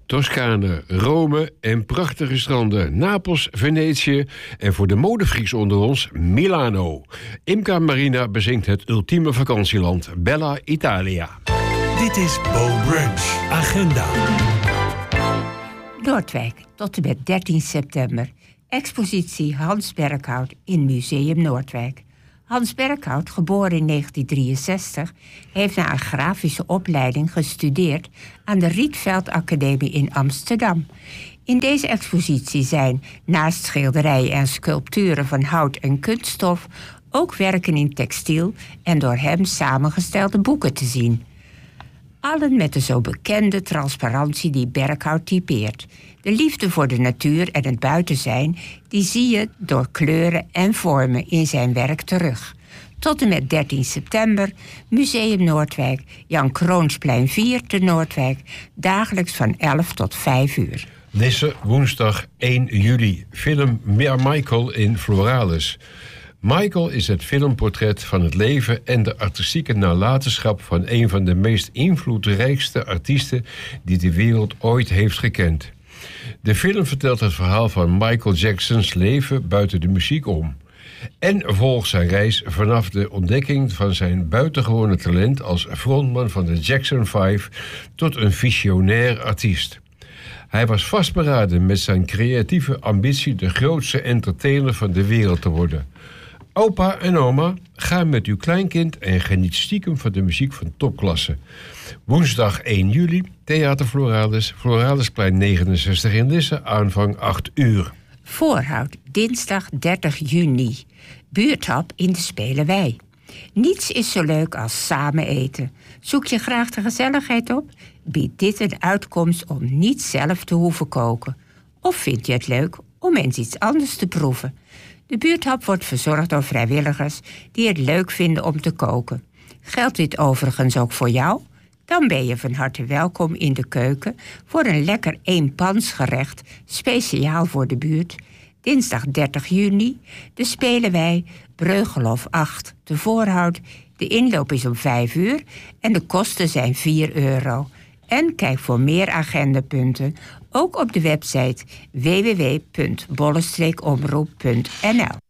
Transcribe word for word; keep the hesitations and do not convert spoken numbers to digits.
Toscane, Rome en prachtige stranden. Napels, Venetië en voor de modefreaks onder ons Milano. Imca Marina bezingt het ultieme vakantieland. Bella Italia. Dit is Bo Brunch Agenda. Noordwijk, tot en met dertien september. Expositie Hans Berkhout in Museum Noordwijk. Hans Berkhout, geboren in negentien drieënzestig, heeft na een grafische opleiding gestudeerd aan de Rietveld Academie in Amsterdam. In deze expositie zijn, naast schilderijen en sculpturen van hout en kunststof, ook werken in textiel en door hem samengestelde boeken te zien. Allen met de zo bekende transparantie die Berkhout typeert. De liefde voor de natuur en het buiten zijn, die zie je door kleuren en vormen in zijn werk terug. Tot en met dertien september, Museum Noordwijk, Jan Kroonsplein vier te Noordwijk, dagelijks van elf tot vijf uur. Lisse, woensdag één juli, film Michael in Floralis. Michael is het filmportret van het leven en de artistieke nalatenschap van een van de meest invloedrijkste artiesten die de wereld ooit heeft gekend. De film vertelt het verhaal van Michael Jacksons leven buiten de muziek om. En volgt zijn reis vanaf de ontdekking van zijn buitengewone talent als frontman van de Jackson vijf tot een visionair artiest. Hij was vastberaden met zijn creatieve ambitie de grootste entertainer van de wereld te worden. Opa en oma, ga met uw kleinkind en geniet stiekem van de muziek van topklasse. Woensdag één juli, Theater Floralis, Floralisplein negenenzestig in Lisse, aanvang acht uur. Voorhout, dinsdag dertig juni. Buurthap in de Spelerwei. Niets is zo leuk als samen eten. Zoek je graag de gezelligheid op? Biedt dit een uitkomst om niet zelf te hoeven koken. Of vind je het leuk om eens iets anders te proeven? De buurthap wordt verzorgd door vrijwilligers die het leuk vinden om te koken. Geldt dit overigens ook voor jou? Dan ben je van harte welkom in de keuken voor een lekker eenpansgerecht, speciaal voor de buurt. Dinsdag dertig juni, de Spelerwei, Breugelhof acht, te Voorhout. De inloop is om vijf uur en de kosten zijn vier euro. En kijk voor meer agendapunten ook op de website w w w punt bollestreekomroep punt n l.